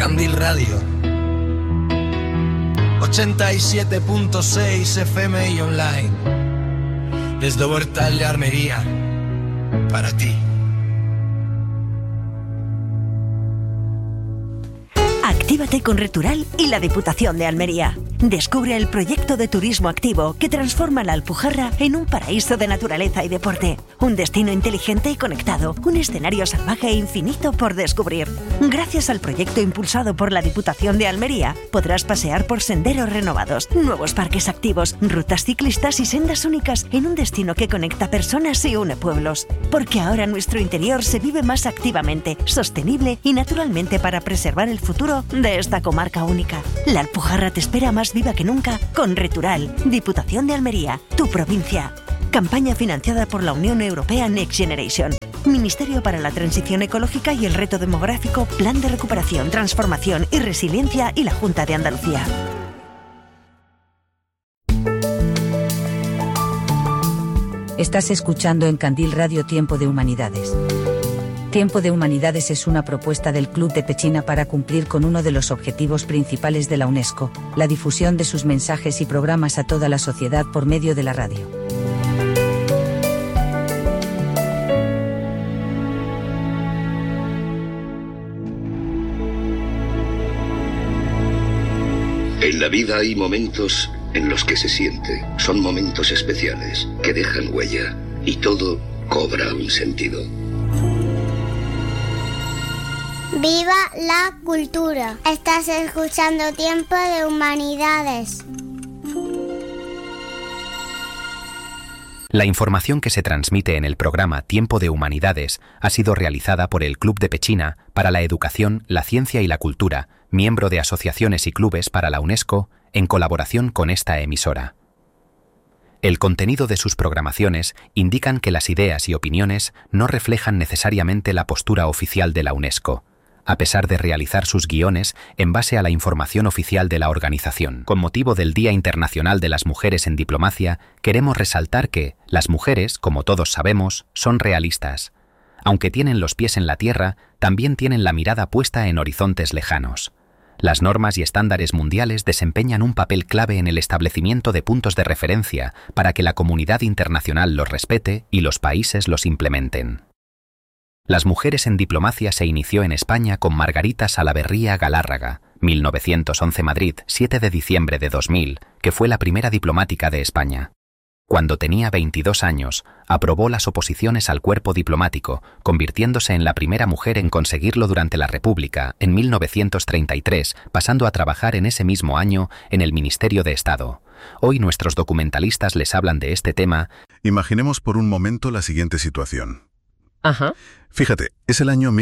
Candil Radio 87.6 FM y online. Desde Huertal de Armería, para ti. Actívate con Retural y la Diputación de Almería. Descubre el proyecto de turismo activo que transforma la Alpujarra en un paraíso de naturaleza y deporte. Un destino inteligente y conectado. Un escenario salvaje e infinito por descubrir. Gracias al proyecto impulsado por la Diputación de Almería, podrás pasear por senderos renovados, nuevos parques activos, rutas ciclistas y sendas únicas en un destino que conecta personas y une pueblos. Porque ahora nuestro interior se vive más activamente, sostenible y naturalmente para preservar el futuro de esta comarca única. La Alpujarra te espera más viva que nunca con Retural, Diputación de Almería, tu provincia. Campaña financiada por la Unión Europea Next Generation. Ministerio para la Transición Ecológica y el Reto Demográfico, Plan de Recuperación, Transformación y Resiliencia y la Junta de Andalucía. Estás escuchando en Candil Radio Tiempo de Humanidades. Tiempo de Humanidades es una propuesta del Club de Pechina para cumplir con uno de los objetivos principales de la UNESCO, la difusión de sus mensajes y programas a toda la sociedad por medio de la radio. En la vida hay momentos en los que se siente. Son momentos especiales que dejan huella y todo cobra un sentido. ¡Viva la cultura! Estás escuchando Tiempo de Humanidades. La información que se transmite en el programa Tiempo de Humanidades ha sido realizada por el Club de Pechina para la Educación, la Ciencia y la Cultura, miembro de asociaciones y clubes para la UNESCO, en colaboración con esta emisora. El contenido de sus programaciones indican que las ideas y opiniones no reflejan necesariamente la postura oficial de la UNESCO, a pesar de realizar sus guiones en base a la información oficial de la organización. Con motivo del Día Internacional de las Mujeres en Diplomacia, queremos resaltar que las mujeres, como todos sabemos, son realistas. Aunque tienen los pies en la tierra, también tienen la mirada puesta en horizontes lejanos. Las normas y estándares mundiales desempeñan un papel clave en el establecimiento de puntos de referencia para que la comunidad internacional los respete y los países los implementen. Las mujeres en diplomacia se inició en España con Margarita Salaverría Galárraga, 1911 Madrid, 7 de diciembre de 2000, que fue la primera diplomática de España. Cuando tenía 22 años, aprobó las oposiciones al cuerpo diplomático, convirtiéndose en la primera mujer en conseguirlo durante la República, en 1933, pasando a trabajar en ese mismo año en el Ministerio de Estado. Hoy nuestros documentalistas les hablan de este tema. Imaginemos por un momento la siguiente situación. Ajá. Fíjate, es el año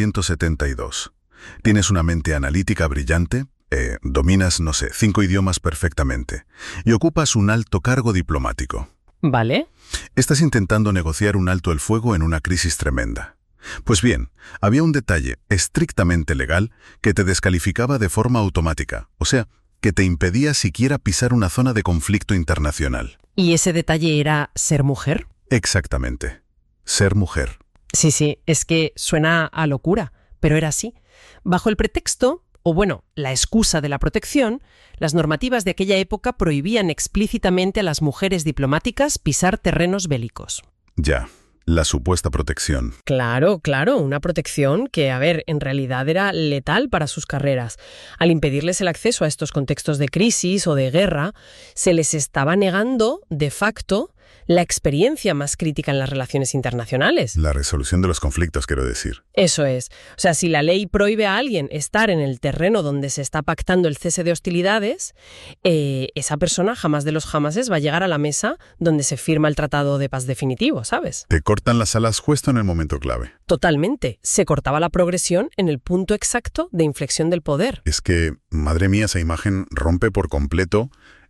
1972. Tienes una mente analítica brillante, dominas, 5 idiomas perfectamente, y ocupas un alto cargo diplomático. Vale. Estás intentando negociar un alto el fuego en una crisis tremenda. Pues bien, había un detalle estrictamente legal que te descalificaba de forma automática, o sea, que te impedía siquiera pisar una zona de conflicto internacional. ¿Y ese detalle era ser mujer? Exactamente. Ser mujer. Sí, es que suena a locura, pero era así. Bajo el pretexto, o bueno, la excusa de la protección, las normativas de aquella época prohibían explícitamente a las mujeres diplomáticas pisar terrenos bélicos. Ya, la supuesta protección. Claro, una protección que, en realidad era letal para sus carreras. Al impedirles el acceso a estos contextos de crisis o de guerra, se les estaba negando, de facto, la experiencia más crítica en las relaciones internacionales. La resolución de los conflictos, quiero decir. Eso es. O sea, si la ley prohíbe a alguien estar en el terreno donde se está pactando el cese de hostilidades, esa persona jamás de los jamases va a llegar a la mesa donde se firma el tratado de paz definitivo, ¿sabes? Te cortan las alas justo en el momento clave. Totalmente. Se cortaba la progresión en el punto exacto de inflexión del poder. Es que, madre mía, esa imagen rompe por completo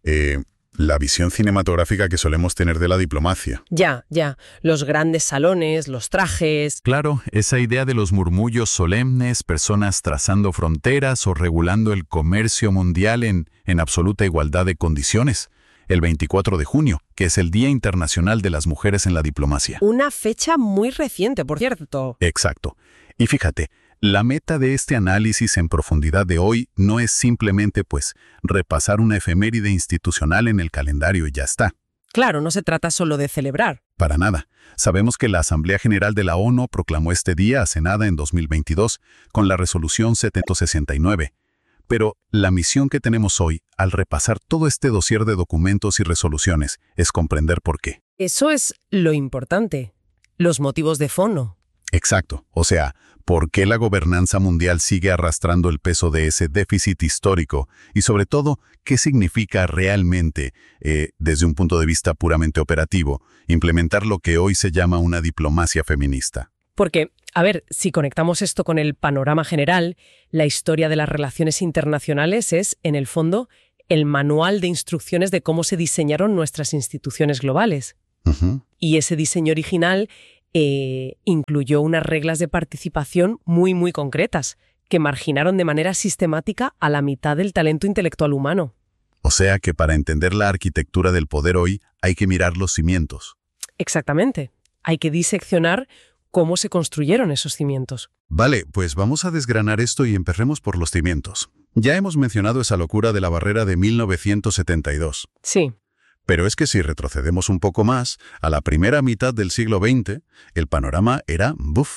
la visión cinematográfica que solemos tener de la diplomacia. Ya. Los grandes salones, los trajes. Claro, esa idea de los murmullos solemnes, personas trazando fronteras o regulando el comercio mundial en absoluta igualdad de condiciones. El 24 de junio, que es el Día Internacional de las Mujeres en la Diplomacia. Una fecha muy reciente, por cierto. Exacto. Y fíjate, La meta de este análisis en profundidad de hoy no es simplemente, repasar una efeméride institucional en el calendario y ya está. Claro, no se trata solo de celebrar. Para nada. Sabemos que la Asamblea General de la ONU proclamó este día hace nada en 2022 con la resolución 769. Pero la misión que tenemos hoy, al repasar todo este dossier de documentos y resoluciones, es comprender por qué. Eso es lo importante, los motivos de fondo. Exacto. O sea, ¿por qué la gobernanza mundial sigue arrastrando el peso de ese déficit histórico? Y sobre todo, ¿qué significa realmente, desde un punto de vista puramente operativo, implementar lo que hoy se llama una diplomacia feminista? Porque, a ver, si conectamos esto con el panorama general, la historia de las relaciones internacionales es, en el fondo, el manual de instrucciones de cómo se diseñaron nuestras instituciones globales. Y ese diseño original incluyó unas reglas de participación muy, muy concretas, que marginaron de manera sistemática a la mitad del talento intelectual humano. O sea que para entender la arquitectura del poder hoy hay que mirar los cimientos. Exactamente. Hay que diseccionar cómo se construyeron esos cimientos. Vale, pues vamos a desgranar esto y empecemos por los cimientos. Ya hemos mencionado esa locura de la barrera de 1972. Sí. Pero es que si retrocedemos un poco más, a la primera mitad del siglo XX, el panorama era,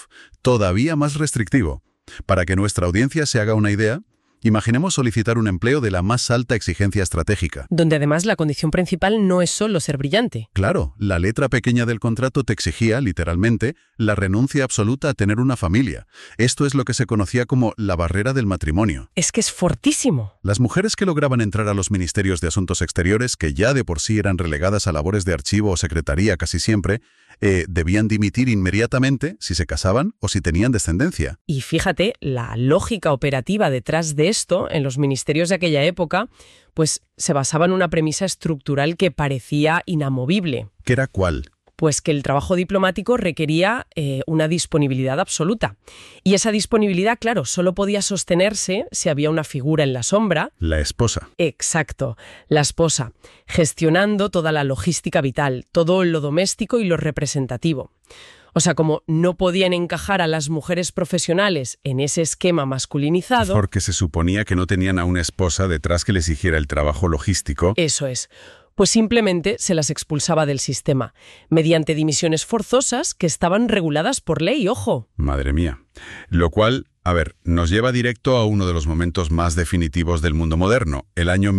todavía más restrictivo. Para que nuestra audiencia se haga una idea, imaginemos solicitar un empleo de la más alta exigencia estratégica. Donde además la condición principal no es solo ser brillante. Claro, la letra pequeña del contrato te exigía, literalmente, la renuncia absoluta a tener una familia. Esto es lo que se conocía como la barrera del matrimonio. Es que es fortísimo. Las mujeres que lograban entrar a los ministerios de Asuntos Exteriores, que ya de por sí eran relegadas a labores de archivo o secretaría casi siempre, debían dimitir inmediatamente si se casaban o si tenían descendencia. Y fíjate, la lógica operativa detrás de esto, en los ministerios de aquella época, pues se basaba en una premisa estructural que parecía inamovible. ¿Qué era cuál? Pues que el trabajo diplomático requería una disponibilidad absoluta. Y esa disponibilidad, claro, solo podía sostenerse si había una figura en la sombra. La esposa. Exacto, la esposa, gestionando toda la logística vital, todo lo doméstico y lo representativo. O sea, como no podían encajar a las mujeres profesionales en ese esquema masculinizado... Porque se suponía que no tenían a una esposa detrás que les hiciera el trabajo logístico. Eso es. Pues simplemente se las expulsaba del sistema, mediante dimisiones forzosas que estaban reguladas por ley, ojo. Madre mía. Lo cual, nos lleva directo a uno de los momentos más definitivos del mundo moderno, el año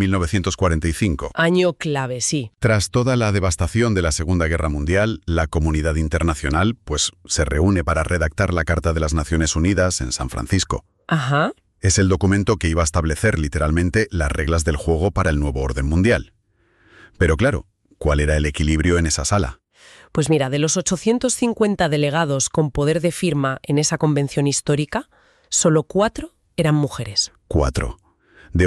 1945. Año clave, sí. Tras toda la devastación de la Segunda Guerra Mundial, la comunidad internacional, se reúne para redactar la Carta de las Naciones Unidas en San Francisco. Ajá. Es el documento que iba a establecer literalmente las reglas del juego para el nuevo orden mundial. Pero claro, ¿cuál era el equilibrio en esa sala? Pues mira, de los 850 delegados con poder de firma en esa convención histórica, solo 4 eran mujeres. 4. ¿De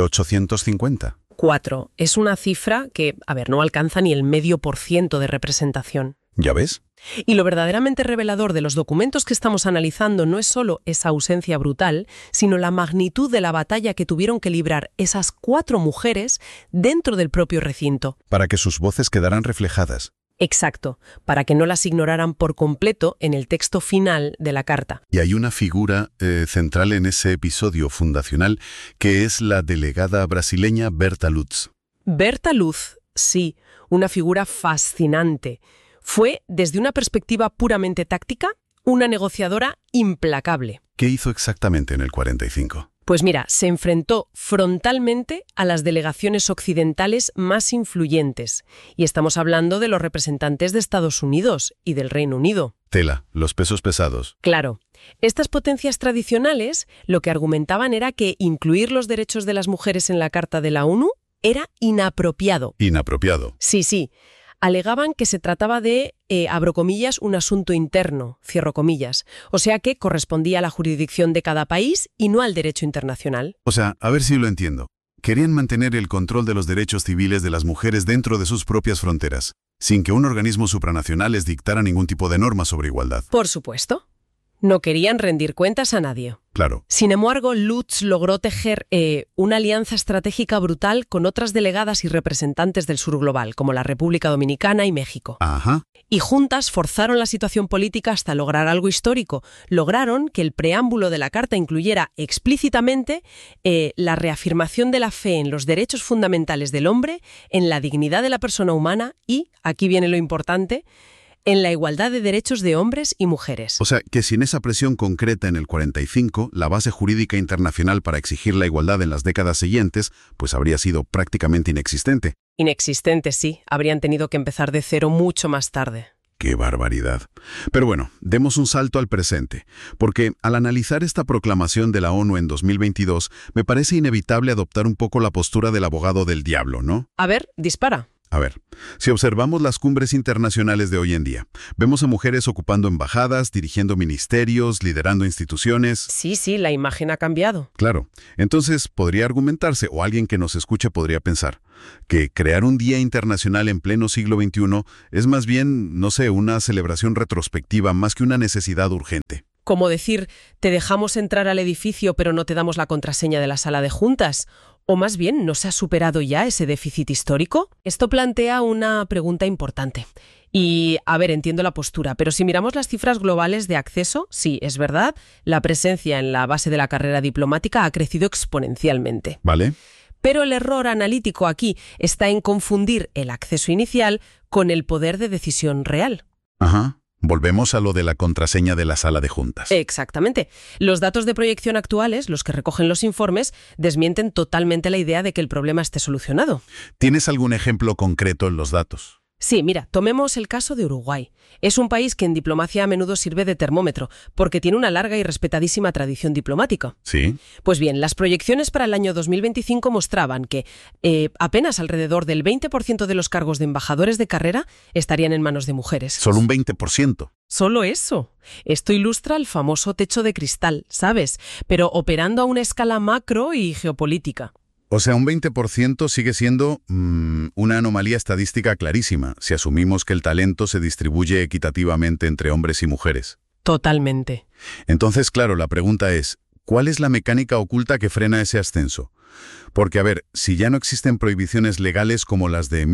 850? 4. Es una cifra que, no alcanza ni el 0,5% de representación. ¿Ya ves? Y lo verdaderamente revelador de los documentos que estamos analizando no es solo esa ausencia brutal, sino la magnitud de la batalla que tuvieron que librar esas 4 mujeres dentro del propio recinto. Para que sus voces quedaran reflejadas. Exacto, para que no las ignoraran por completo en el texto final de la carta. Y hay una figura central en ese episodio fundacional que es la delegada brasileña Berta Lutz. Berta Lutz, sí, una figura fascinante. Fue, desde una perspectiva puramente táctica, una negociadora implacable. ¿Qué hizo exactamente en el 45? Pues mira, se enfrentó frontalmente a las delegaciones occidentales más influyentes. Y estamos hablando de los representantes de Estados Unidos y del Reino Unido. Tela, los pesos pesados. Claro. Estas potencias tradicionales lo que argumentaban era que incluir los derechos de las mujeres en la Carta de la ONU era inapropiado. ¿Inapropiado? Sí. Alegaban que se trataba de, abro comillas, un asunto interno, cierro comillas. O sea que correspondía a la jurisdicción de cada país y no al derecho internacional. O sea, a ver si lo entiendo. Querían mantener el control de los derechos civiles de las mujeres dentro de sus propias fronteras, sin que un organismo supranacional les dictara ningún tipo de norma sobre igualdad. Por supuesto. No querían rendir cuentas a nadie. Claro. Sin embargo, Lutz logró tejer una alianza estratégica brutal con otras delegadas y representantes del sur global, como la República Dominicana y México. Ajá. Y juntas forzaron la situación política hasta lograr algo histórico. Lograron que el preámbulo de la Carta incluyera explícitamente la reafirmación de la fe en los derechos fundamentales del hombre, en la dignidad de la persona humana y, aquí viene lo importante, en la igualdad de derechos de hombres y mujeres. O sea, que sin esa presión concreta en el 45, la base jurídica internacional para exigir la igualdad en las décadas siguientes, pues habría sido prácticamente inexistente. Inexistente, sí. Habrían tenido que empezar de cero mucho más tarde. ¡Qué barbaridad! Pero bueno, demos un salto al presente, porque al analizar esta proclamación de la ONU en 2022, me parece inevitable adoptar un poco la postura del abogado del diablo, ¿no? A ver, dispara. A ver, si observamos las cumbres internacionales de hoy en día, vemos a mujeres ocupando embajadas, dirigiendo ministerios, liderando instituciones. Sí, la imagen ha cambiado. Claro. Entonces, podría argumentarse, o alguien que nos escuche podría pensar, que crear un Día Internacional en pleno siglo XXI es más bien, no sé, una celebración retrospectiva más que una necesidad urgente. Como decir, te dejamos entrar al edificio pero no te damos la contraseña de la sala de juntas. O más bien, ¿no se ha superado ya ese déficit histórico? Esto plantea una pregunta importante. Y, a ver, entiendo la postura, pero si miramos las cifras globales de acceso, sí, es verdad, la presencia en la base de la carrera diplomática ha crecido exponencialmente. ¿Vale? Pero el error analítico aquí está en confundir el acceso inicial con el poder de decisión real. Ajá. Volvemos a lo de la contraseña de la sala de juntas. Exactamente. Los datos de proyección actuales, los que recogen los informes, desmienten totalmente la idea de que el problema esté solucionado. ¿Tienes algún ejemplo concreto en los datos? Sí, mira, tomemos el caso de Uruguay. Es un país que en diplomacia a menudo sirve de termómetro, porque tiene una larga y respetadísima tradición diplomática. Sí. Pues bien, las proyecciones para el año 2025 mostraban que apenas alrededor del 20% de los cargos de embajadores de carrera estarían en manos de mujeres. Solo un 20%. Solo eso. Esto ilustra el famoso techo de cristal, ¿sabes? Pero operando a una escala macro y geopolítica. O sea, un 20% sigue siendo una anomalía estadística clarísima, si asumimos que el talento se distribuye equitativamente entre hombres y mujeres. Totalmente. Entonces, claro, la pregunta es, ¿cuál es la mecánica oculta que frena ese ascenso? Porque, a ver, si ya no existen prohibiciones legales como las de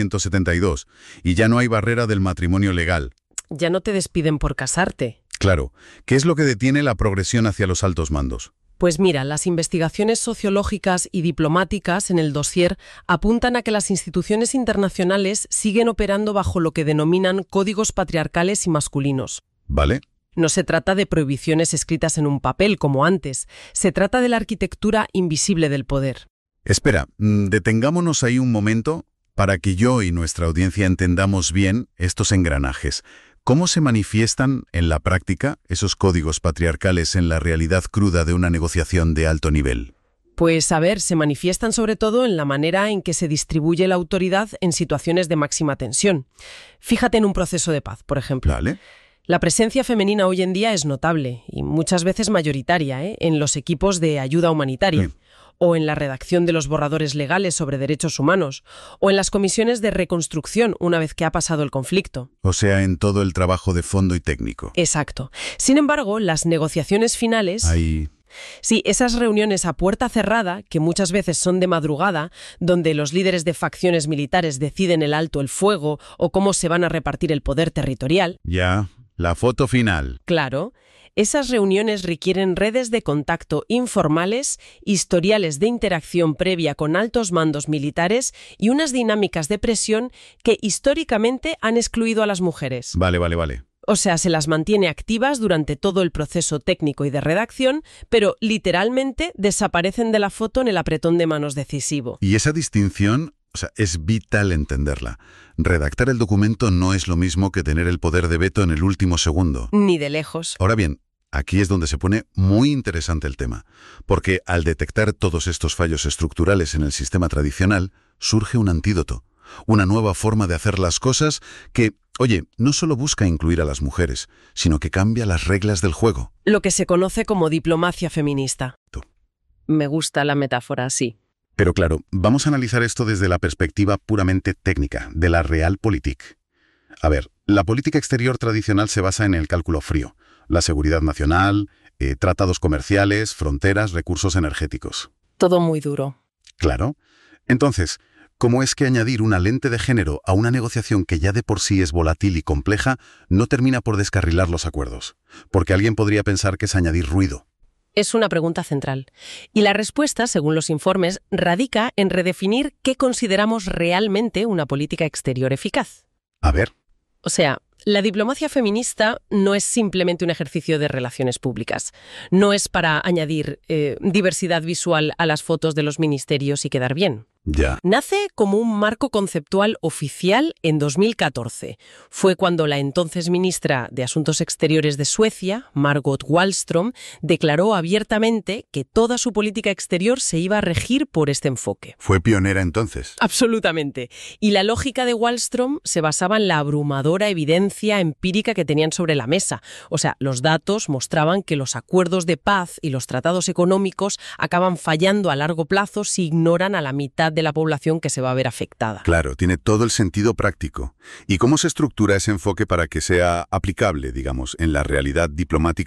1972 y ya no hay barrera del matrimonio legal. Ya no te despiden por casarte. Claro, ¿qué es lo que detiene la progresión hacia los altos mandos? Pues mira, las investigaciones sociológicas y diplomáticas en el dossier apuntan a que las instituciones internacionales siguen operando bajo lo que denominan códigos patriarcales y masculinos. ¿Vale? No se trata de prohibiciones escritas en un papel, como antes. Se trata de la arquitectura invisible del poder. Espera, detengámonos ahí un momento para que yo y nuestra audiencia entendamos bien estos engranajes. ¿Cómo se manifiestan en la práctica esos códigos patriarcales en la realidad cruda de una negociación de alto nivel? Pues, a ver, se manifiestan sobre todo en la manera en que se distribuye la autoridad en situaciones de máxima tensión. Fíjate en un proceso de paz, por ejemplo. ¿Vale? La presencia femenina hoy en día es notable y muchas veces mayoritaria, en los equipos de ayuda humanitaria. Sí. O en la redacción de los borradores legales sobre derechos humanos, o en las comisiones de reconstrucción una vez que ha pasado el conflicto. O sea, en todo el trabajo de fondo y técnico. Exacto. Sin embargo, las negociaciones finales... Ahí... Sí, esas reuniones a puerta cerrada, que muchas veces son de madrugada, donde los líderes de facciones militares deciden el alto el fuego o cómo se van a repartir el poder territorial. Ya, la foto final. Claro. Esas reuniones requieren redes de contacto informales, historiales de interacción previa con altos mandos militares y unas dinámicas de presión que históricamente han excluido a las mujeres. Vale. O sea, se las mantiene activas durante todo el proceso técnico y de redacción, pero literalmente desaparecen de la foto en el apretón de manos decisivo. Y esa distinción, es vital entenderla. Redactar el documento no es lo mismo que tener el poder de veto en el último segundo. Ni de lejos. Ahora bien, aquí es donde se pone muy interesante el tema, porque al detectar todos estos fallos estructurales en el sistema tradicional, surge un antídoto, una nueva forma de hacer las cosas que, oye, no solo busca incluir a las mujeres, sino que cambia las reglas del juego. Lo que se conoce como diplomacia feminista. Me gusta la metáfora, sí. Pero claro, vamos a analizar esto desde la perspectiva puramente técnica, de la realpolitik. A ver, la política exterior tradicional se basa en el cálculo frío. La seguridad nacional, tratados comerciales, fronteras, recursos energéticos. Todo muy duro. Claro. Entonces, ¿cómo es que añadir una lente de género a una negociación que ya de por sí es volátil y compleja no termina por descarrilar los acuerdos? Porque alguien podría pensar que es añadir ruido. Es una pregunta central. Y la respuesta, según los informes, radica en redefinir qué consideramos realmente una política exterior eficaz. A ver. O sea, la diplomacia feminista no es simplemente un ejercicio de relaciones públicas. No es para añadir diversidad visual a las fotos de los ministerios y quedar bien. Ya. Nace como un marco conceptual oficial en 2014. Fue cuando la entonces ministra de Asuntos Exteriores de Suecia, Margot Wallström, declaró abiertamente que toda su política exterior se iba a regir por este enfoque. Fue pionera entonces. Absolutamente. Y la lógica de Wallström se basaba en la abrumadora evidencia empírica que tenían sobre la mesa. O sea, los datos mostraban que los acuerdos de paz y los tratados económicos acaban fallando a largo plazo si ignoran a la mitad de la población que se va a ver afectada. Claro, tiene todo el sentido práctico. ¿Y cómo se estructura ese enfoque para que sea aplicable, digamos, en la realidad diplomática